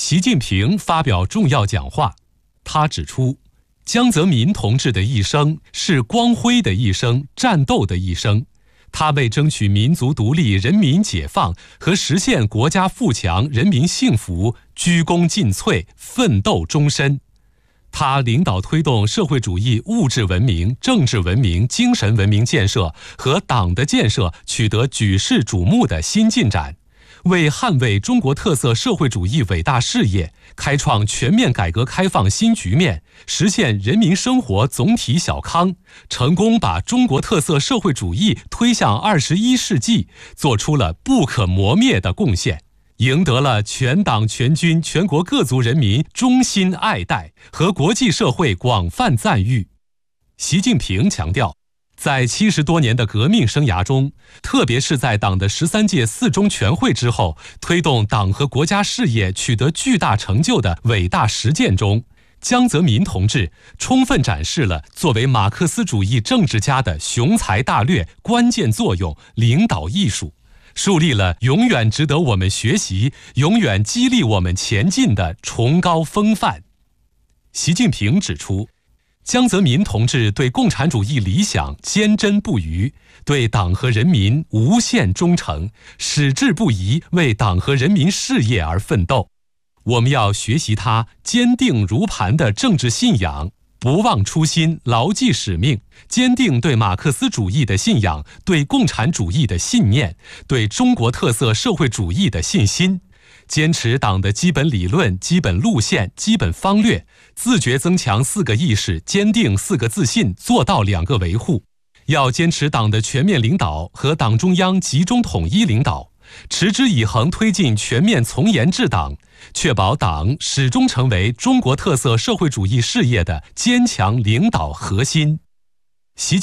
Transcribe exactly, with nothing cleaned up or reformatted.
习近平发表重要讲话，他指出，江泽民同志的一生是光辉的一生，战斗的一生。他为争取民族独立、人民解放和实现国家富强、人民幸福，鞠躬尽瘁，奋斗终身。他领导推动社会主义物质文明、政治文明、精神文明建设和党的建设取得举世瞩目的新进展，为捍卫中国特色社会主义伟大事业，开创全面改革开放新局面，实现人民生活总体小康，成功把中国特色社会主义推向二十一世纪，做出了不可磨灭的贡献，赢得了全党全军全国各族人民衷心爱戴和国际社会广泛赞誉。习近平强调，在七十多年的革命生涯中，特别是在党的十三届四中全会之后，推动党和国家事业取得巨大成就的伟大实践中，江泽民同志充分展示了作为马克思主义政治家的雄才大略、关键作用、领导艺术，树立了永远值得我们学习、永远激励我们前进的崇高风范。习近平指出，江泽民同志对共产主义理想坚贞不渝，对党和人民无限忠诚，矢志不移为党和人民事业而奋斗。我们要学习他坚定如磐的政治信仰，不忘初心，牢记使命，坚定对马克思主义的信仰，对共产主义的信念，对中国特色社会主义的信心，坚持党的基本理论、基本路线、基本方略，自觉增强四个意识，坚定四个自信，做到两个维护。要坚持党的全面领导和党中央集中统一领导，持之以恒推进全面从严治党，确保党始终成为中国特色社会主义事业的坚强领导核心。习近